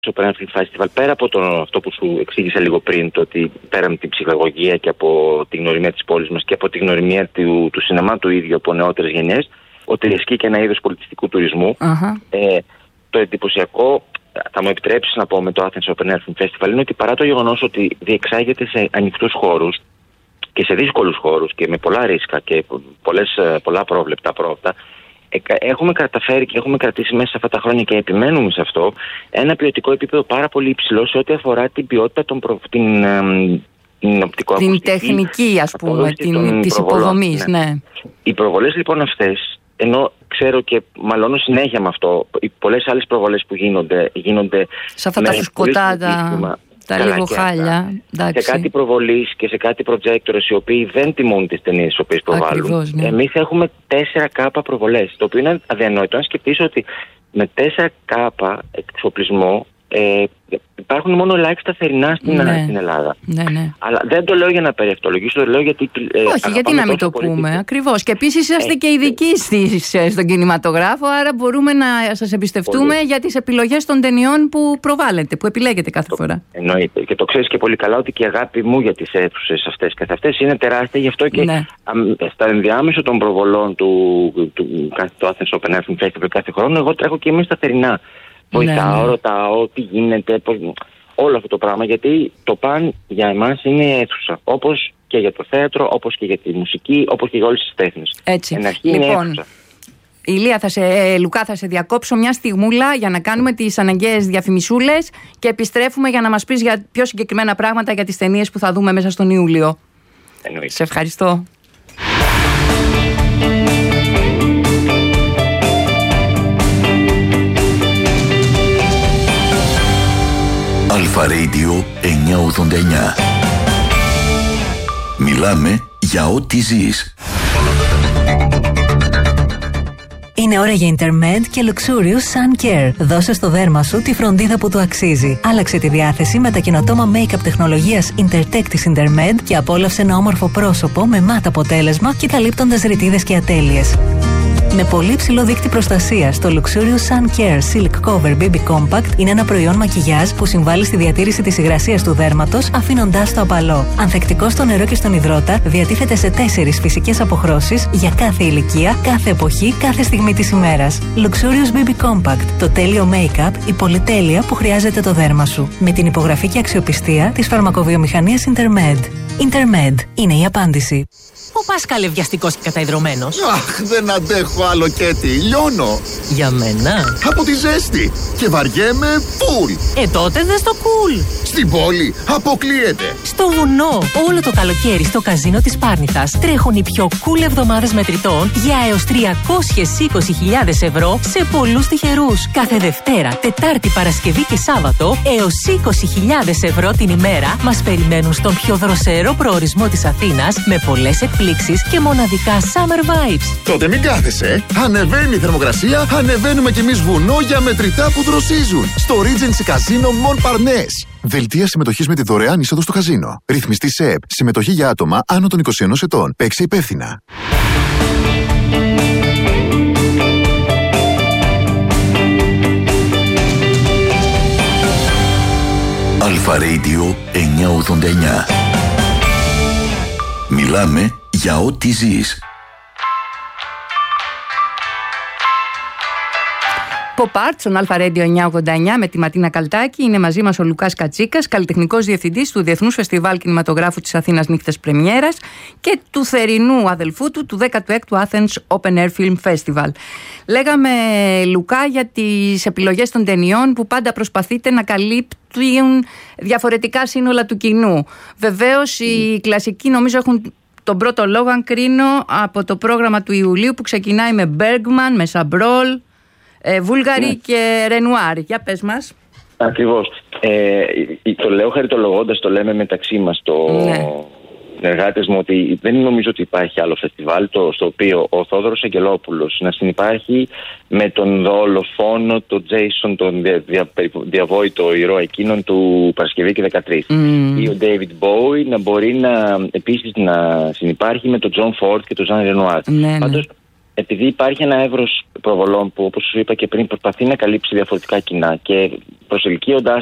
Open Air Film Festival, πέρα από αυτό που σου εξήγησα λίγο πριν, το ότι πέρα από την ψυχαγωγία και από τη γνωριμία της πόλης μας και από τη γνωριμία του σινεμά του ίδιου από νεότερες γενιές, ότι ασκεί και ένα είδος πολιτιστικού τουρισμού. Το εντυπωσιακό, θα μου επιτρέψεις να πω, με το Athens Open Air Film Festival είναι ότι παρά το γεγονός ότι διεξάγεται σε ανοιχτούς χώρους και σε δύσκολους χώρους και με πολλά ρίσκα και πολλά πρόβλεπτα, έχουμε καταφέρει και έχουμε κρατήσει μέσα σε αυτά τα χρόνια και επιμένουμε σε αυτό ένα ποιοτικό επίπεδο πάρα πολύ υψηλό σε ό,τι αφορά την ποιότητα την οπτικοακουστική, την τεχνική, ας πούμε, της υποδομής. Ναι. Οι προβολές λοιπόν αυτές, ενώ ξέρω και μαλώνω συνέχεια με αυτό, οι πολλές άλλες προβολές που γίνονται σε αυτά τα φουσκωτά, τα λίγο χάλια. Σε κάτι προβολής και σε κάτι προτζέκτορες οι οποίοι δεν τιμούν τις ταινίες τις οποίες προβάλλουν. Ακριβώς, ναι. Εμείς έχουμε 4K προβολές, το οποίο είναι αδιανόητο. Αν σκεφτείς ότι με 4K εξοπλισμό υπάρχουν μόνο ελάχιστα θερινά στην Ελλάδα. Ναι. Αλλά δεν το λέω για να περιευτολογήσω, το λέω γιατί. Όχι, γιατί να μην το πούμε. Ακριβώς. Και επίσης είσαστε και ειδικοί στον κινηματογράφο, άρα μπορούμε να σας εμπιστευτούμε για τις επιλογές των ταινιών που προβάλλετε, που επιλέγετε κάθε φορά. Εννοείται. Και το ξέρεις και πολύ καλά ότι και η αγάπη μου για τις αίθουσες αυτές καθ' αυτές είναι τεράστια. Γι' αυτό και στα ενδιάμεσο των προβολών του Athens Open Air Film Festival κάθε χρόνο, εγώ τρέχω και είμαι στα θερινά. Βοηθάω, ρωτάω τι γίνεται, όλο αυτό το πράγμα, γιατί το παν για εμάς είναι η αίθουσα. Όπως και για το θέατρο, όπως και για τη μουσική, όπως και για όλες τις τέχνες. Έτσι. Λοιπόν, Ηλία, Λουκά, θα σε διακόψω μια στιγμούλα για να κάνουμε τις αναγκαίες διαφημισούλες και επιστρέφουμε για να μας πεις για πιο συγκεκριμένα πράγματα για τις ταινίες που θα δούμε μέσα στον Ιούλιο. Εννοείται. Σε ευχαριστώ. Αλφα Radio 989. Μιλάμε για ό,τι ζεις. Είναι ώρα για Intermed και Luxurious Sun Care. Δώσε στο δέρμα σου τη φροντίδα που του αξίζει. Άλλαξε τη διάθεση με τα καινοτόμα make-up τεχνολογίας Intertech της Intermed και απόλαυσε ένα όμορφο πρόσωπο με μάτ αποτέλεσμα και καλύπτοντας ρητίδες και ατέλειες. Με πολύ ψηλό δείκτη προστασίας, το Luxurious Sun Care Silk Cover BB Compact είναι ένα προϊόν μακιγιάζ που συμβάλλει στη διατήρηση της υγρασίας του δέρματος, αφήνοντάς το απαλό. Ανθεκτικό στο νερό και στον υδρότα, διατίθεται σε 4 φυσικές αποχρώσεις για κάθε ηλικία, κάθε εποχή, κάθε στιγμή της ημέρας. Luxurious BB Compact, το τέλειο make-up, η πολυτέλεια που χρειάζεται το δέρμα σου. Με την υπογραφή και αξιοπιστία της φαρμακοβιομηχανίας Intermed. Intermed είναι η απάντηση. Πού πας καλευδιαστικός και καταϊδρωμένος? Αχ, δεν αντέχω άλλο, Κέτι. Λιώνω. Για μένα? Από τη ζέστη. Και βαριέμαι φουλ. Τότε δες το cool. Στην πόλη αποκλείεται. Στο βουνό, όλο το καλοκαίρι στο καζίνο της Πάρνηθας τρέχουν οι πιο cool εβδομάδες μετρητών για έως 320.000 ευρώ σε πολλούς τυχερούς. Κάθε Δευτέρα, Τετάρτη, Παρασκευή και Σάββατο έως 20.000 ευρώ την ημέρα μας περιμένουν στον πιο δροσερό προορισμό της Αθήνας με πολλές εκπλήξεις και μοναδικά summer vibes. Τότε μην κάθεσαι. Ανεβαίνει η θερμοκρασία, ανεβαίνουμε κι εμείς βουνό για μετρητά που δροσίζουν. Στο Regency Casino Montparnasse. Δελτία συμμετοχής με τη δωρεάν είσοδο στο καζίνο. Ρυθμιστή ΣΕΠ. Συμμετοχή για άτομα άνω των 21 ετών. Παίξε υπεύθυνα. Αλφα Radio 989. Μιλάμε για ό,τι ζεις. Pop Art στον Αλφα Radio 989 με τη Ματίνα Καλτάκη. Είναι μαζί μας ο Λουκάς Κατσίκας, καλλιτεχνικός διευθυντής του Διεθνούς Φεστιβάλ Κινηματογράφου της Αθήνας Νύχτες Πρεμιέρας και του θερινού αδελφού του 16ου Athens Open Air Film Festival. Λέγαμε, Λουκά, για τις επιλογές των ταινιών που πάντα προσπαθείτε να καλύπτουν διαφορετικά σύνολα του κοινού. Βεβαίως οι κλασικοί νομίζω έχουν τον πρώτο λόγο, αν κρίνω, από το πρόγραμμα του Ιουλίου που ξεκινάει με Bergman, με Σαμπρόλ, Βούλγαρη και Ρενουάρ. Για πες μας. Ακριβώς. Το λέω χαριτολογώντας, το λέμε μεταξύ μας εργάτες μου, ότι δεν νομίζω ότι υπάρχει άλλο φεστιβάλ στο οποίο ο Θόδωρος Αγγελόπουλος να συνυπάρχει με τον δολοφόνο, τον Τζέισον, τον διαβόητο ήρωα εκείνον του Παρασκευή και 13. Ή ο Ντέιβιντ Μπόουι να μπορεί επίσης να συνυπάρχει με τον Τζον Φόρντ και τον Ζαν Ρενουάρ. Πάντως, επειδή υπάρχει ένα εύρος προβολών που, όπως σου είπα και πριν, προσπαθεί να καλύψει διαφορετικά κοινά και προσελκύοντας